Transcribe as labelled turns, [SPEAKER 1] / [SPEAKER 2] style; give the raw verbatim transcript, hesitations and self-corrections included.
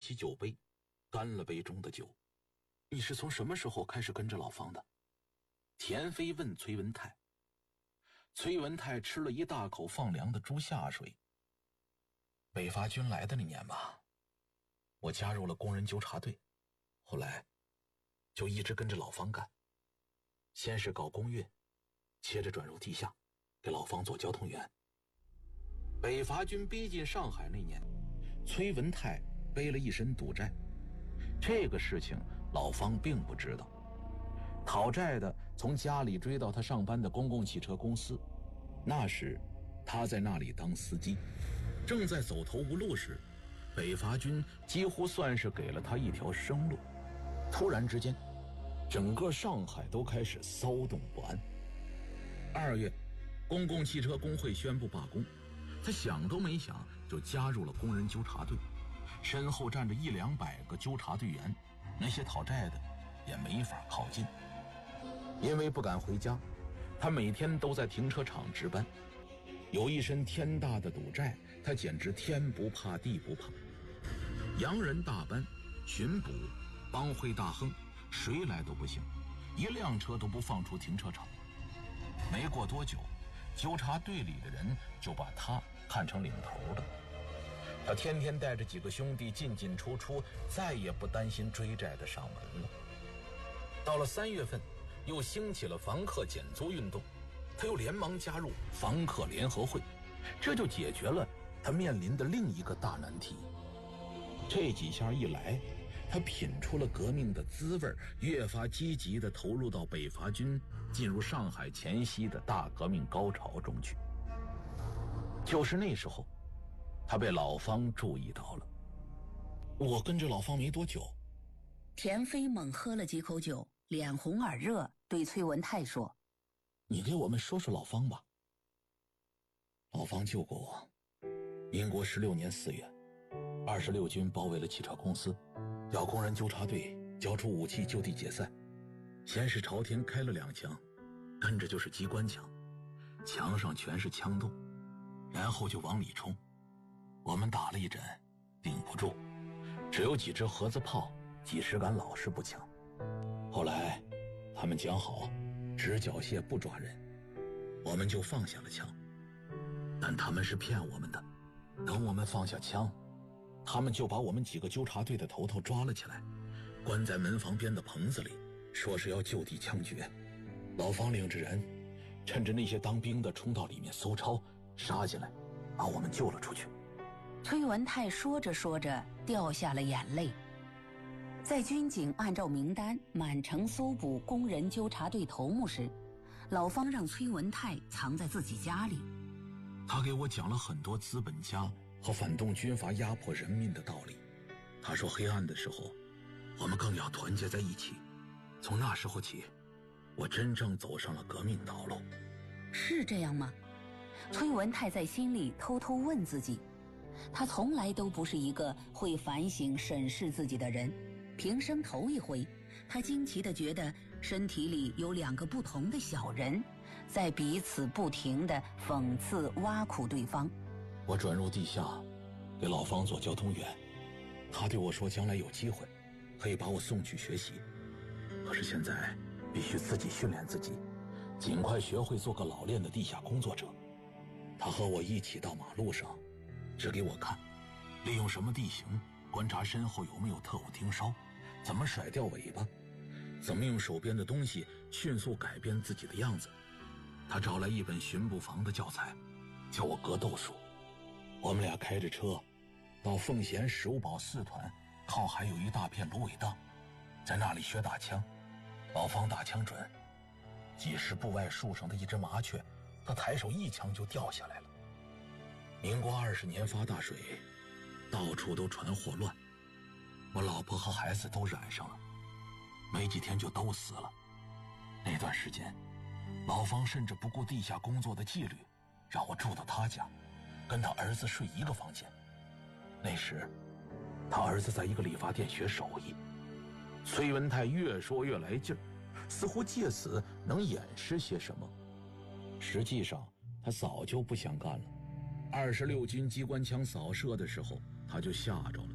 [SPEAKER 1] 起酒杯，干了杯中的酒。你是从什么时候开始跟着老方的？田飞问崔文泰。崔文泰吃了一大口放凉的猪下水。北伐军来的那年吧，我加入了工人纠察队，后来就一直跟着老方干。先是搞工运，接着转入地下，给老方做交通员。北伐军逼近上海那年，崔文泰背了一身赌债，这个事情老方并不知道。讨债的从家里追到他上班的公共汽车公司，那时他在那里当司机，正在走投无路时，北伐军几乎算是给了他一条生路。突然之间，整个上海都开始骚动不安。二月，公共汽车工会宣布罢工，他想都没想就加入了工人纠察队，身后站着一两百个纠察队员，那些讨债的也没法靠近。因为不敢回家，他每天都在停车场值班。有一身天大的赌债，他简直天不怕地不怕。洋人大班、巡捕、帮会大亨，谁来都不行，一辆车都不放出停车场。没过多久，纠察队里的人就把他看成领头的。他天天带着几个兄弟进进出出，再也不担心追债的上门了。到了三月份，又兴起了房客减租运动，他又连忙加入房客联合会，这就解决了他面临的另一个大难题。这几下一来，他品出了革命的滋味，越发积极地投入到北伐军进入上海前夕的大革命高潮中去。就是那时候，他被老方注意到了。我跟着老方没多久。
[SPEAKER 2] 田飞猛喝了几口酒，脸红耳热，对崔文泰说：
[SPEAKER 1] 你给我们说说老方吧。老方救过我。民国十六年四月，二十六军包围了汽车公司，要工人纠察队交出武器就地解散。先是朝天开了两枪，跟着就是机关枪，墙上全是枪洞，然后就往里冲。我们打了一阵，顶不住，只有几支盒子炮，几十杆老式步枪。后来他们讲好只缴械不抓人，我们就放下了枪。但他们是骗我们的，等我们放下枪，他们就把我们几个纠察队的头头抓了起来，关在门房边的棚子里，说是要就地枪决。老方领着人趁着那些当兵的冲到里面搜抄，杀进来把我们救了出去。
[SPEAKER 2] 崔文泰说着说着掉下了眼泪。在军警按照名单满城搜捕工人纠察队头目时，老方让崔文泰藏在自己家里。
[SPEAKER 1] 他给我讲了很多资本家和反动军阀压迫人民的道理。他说黑暗的时候，我们更要团结在一起。从那时候起，我真正走上了革命道路。
[SPEAKER 2] 是这样吗？崔文泰在心里偷偷问自己。他从来都不是一个会反省审视自己的人，平生头一回，他惊奇地觉得身体里有两个不同的小人，在彼此不停地讽刺挖苦对方。
[SPEAKER 1] 我转入地下，给老方做交通员，他对我说将来有机会可以把我送去学习，可是现在必须自己训练自己，尽快学会做个老练的地下工作者。他和我一起到马路上，指给我看，利用什么地形观察身后有没有特务盯梢，怎么甩掉尾巴，怎么用手边的东西迅速改变自己的样子。他找来一本巡捕房的教材，教我格斗术。我们俩开着车到奉贤十五堡四团靠海有一大片芦苇荡，在那里学打枪。老方打枪准，几十步外树上的一只麻雀，他抬手一枪就掉下来了。民国二十年发大水，到处都传霍乱，我老婆和孩子都染上了，没几天就都死了。那段时间，老方甚至不顾地下工作的纪律，让我住到他家，跟他儿子睡一个房间。那时他儿子在一个理发店学手艺。崔文泰越说越来劲儿，似乎借此能掩饰些什么。实际上他早就不想干了。二十六军机关枪扫射的时候，他就吓着了。